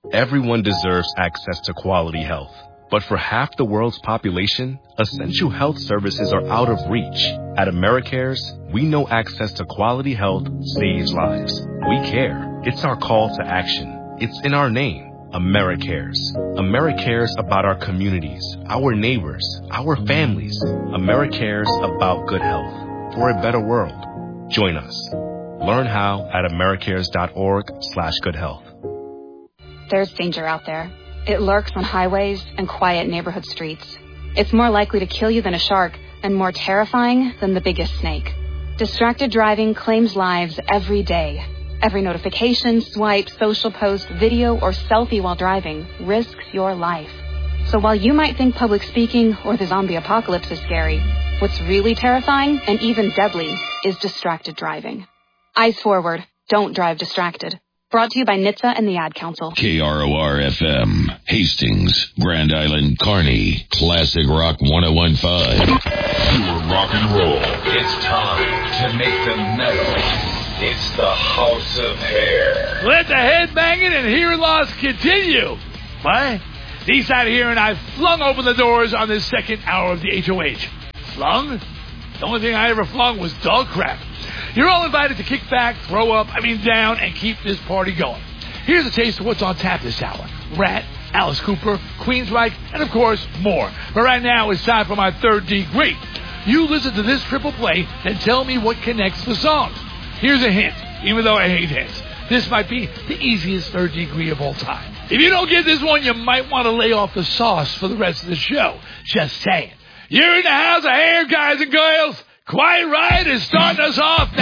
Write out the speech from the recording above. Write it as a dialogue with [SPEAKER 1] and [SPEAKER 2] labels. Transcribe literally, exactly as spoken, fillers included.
[SPEAKER 1] Everyone deserves access to quality health. But for half the world's population, essential health services are out of reach. At AmeriCares, we know access to quality health saves lives. We care. It's our call to action. It's in our name. AmeriCares. AmeriCares about our communities, our neighbors, our families. AmeriCares about good health for a better world. Join us. Learn how at americares.org slash good health.
[SPEAKER 2] There's danger out there. It lurks on highways and quiet neighborhood streets. It's more likely to kill you than a shark and more terrifying than the biggest snake. Distracted driving claims lives every day. Every notification, swipe, social post, video, or selfie while driving risks your life. So while you might think public speaking or the zombie apocalypse is scary, what's really terrifying and even deadly is distracted driving. Eyes forward. Don't drive distracted. Brought to you by N H T S A and the Ad Council.
[SPEAKER 3] K R O R F M, Hastings, Grand Island, Kearney, Classic Rock one oh one point five. Pure rock and roll.
[SPEAKER 4] It's time to make the metal. It's the House of Hair.
[SPEAKER 5] Let the headbanging and hearing loss continue. What? D-side of here and I flung open the doors on this second hour of the H O H. Flung? The only thing I ever flung was dog crap. You're all invited to kick back, throw up, I mean down, and keep this party going. Here's a taste of what's on tap this hour. Rat, Alice Cooper, Queensryche, and of course, more. But right now, it's time for my third degree. You listen to this triple play and tell me what connects the songs. Here's a hint, even though I hate hints. This might be the easiest third degree of all time. If you don't get this one, you might want to lay off the sauce for the rest of the show. Just saying. You're in the House of Hair, guys and girls. Quiet Riot is starting us off now.